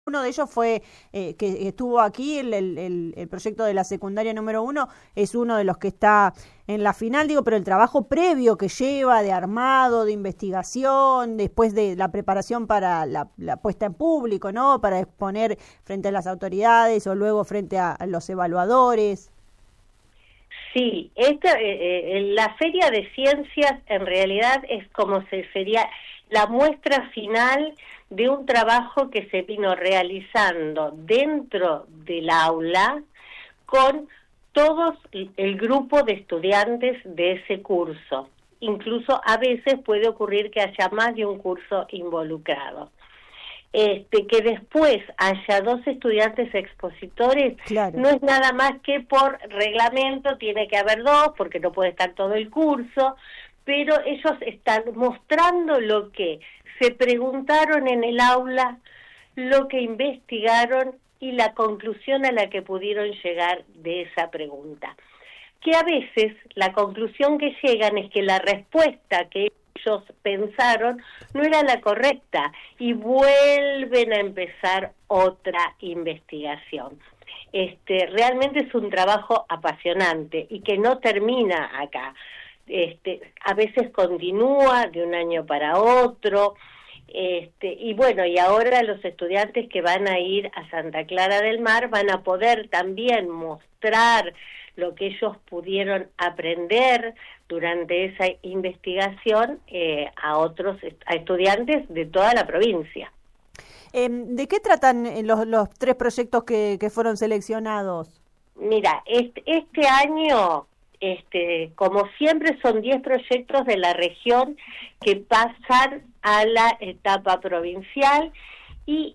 Uno de ellos fue que estuvo aquí, el proyecto de la secundaria número 1, es uno de los que está en la final, digo, pero el trabajo previo que lleva de armado, de investigación, después de la preparación para la puesta en público, ¿no? Para exponer frente a las autoridades o luego frente a los evaluadores. Sí, la Feria de Ciencias en realidad es como sería la muestra final de un trabajo que se vino realizando dentro del aula con todos el grupo de estudiantes de ese curso. Incluso a veces puede ocurrir que haya más de un curso involucrado. Que después haya 2 estudiantes expositores, Claro. no es nada más que por reglamento, tiene que haber 2 porque no puede estar todo el curso, pero ellos están mostrando lo que se preguntaron en el aula, lo que investigaron y la conclusión a la que pudieron llegar de esa pregunta. Que a veces la conclusión que llegan es que la respuesta que ellos pensaron no era la correcta y vuelven a empezar otra investigación. Realmente es un trabajo apasionante y que no termina acá. A veces continúa de un año para otro. Y bueno, y ahora los estudiantes que van a ir a Santa Clara del Mar van a poder también mostrar lo que ellos pudieron aprender durante esa investigación a estudiantes de toda la provincia. ¿De qué tratan los 3 proyectos que fueron seleccionados? Mira, este año, como siempre, son 10 proyectos de la región que pasan a la etapa provincial y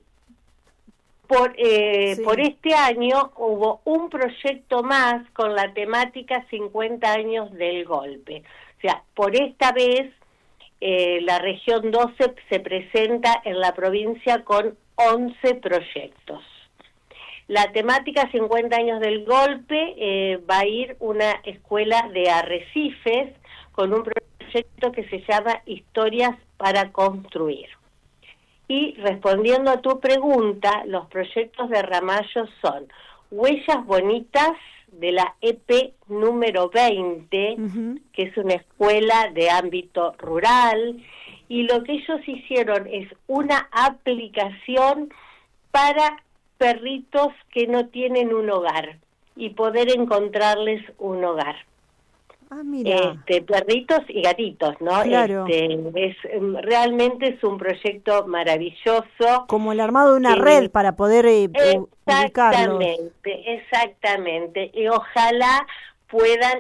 por este año hubo un proyecto más con la temática 50 años del golpe. O sea, por esta vez la región 12 se presenta en la provincia con 11 proyectos. La temática 50 años del golpe va a ir una escuela de Arrecifes con un proyecto que se llama Historias para Construir. Y respondiendo a tu pregunta, los proyectos de Ramallo son Huellas Bonitas de la EP número 20, que es una escuela de ámbito rural, y lo que ellos hicieron es una aplicación para perritos que no tienen un hogar y poder encontrarles un hogar. Ah, mira. Perritos y gatitos, ¿no? Claro. Realmente es un proyecto maravilloso. Como el armado de una red para poder ubicarlos. Exactamente. Y ojalá puedan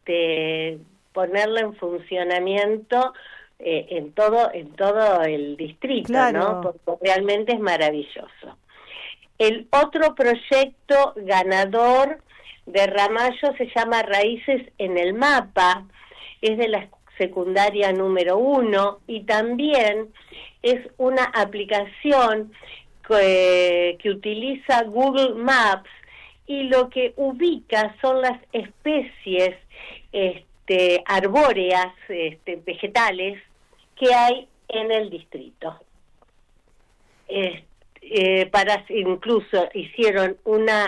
ponerlo en funcionamiento en todo el distrito, Claro. ¿no? Porque realmente es maravilloso. El otro proyecto ganador de Ramallo se llama Raíces en el Mapa, es de la secundaria número 1 y también es una aplicación que utiliza Google Maps y lo que ubica son las especies arbóreas, vegetales que hay en el distrito. Incluso hicieron una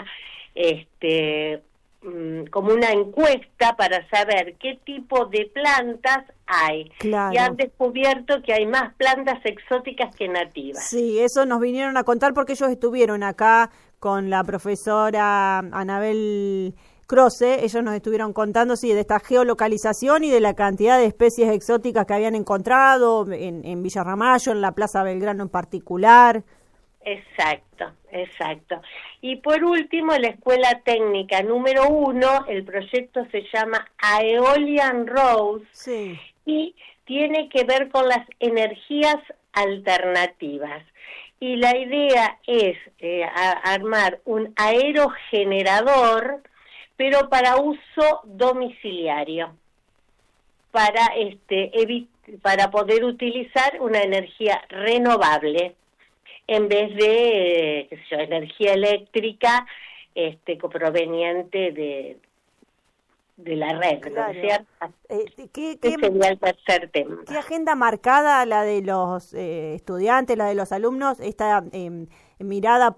como una encuesta para saber qué tipo de plantas hay. Claro. Y han descubierto que hay más plantas exóticas que nativas. Sí, eso nos vinieron a contar porque ellos estuvieron acá con la profesora Anabel Croce. Ellos nos estuvieron contando, sí, de esta geolocalización y de la cantidad de especies exóticas que habían encontrado en Villa Ramallo, en la Plaza Belgrano en particular. Exacto. Y por último, la Escuela Técnica número 1, el proyecto se llama Aeolian Rose, sí, y tiene que ver con las energías alternativas. Y la idea es armar un aerogenerador, pero para uso domiciliario, para poder utilizar una energía renovable en vez de energía eléctrica proveniente de la red, claro. ¿no es cierto? ¿Qué sería el tercer tema? ¿Qué agenda marcada, la de los estudiantes, la de los alumnos, está mirada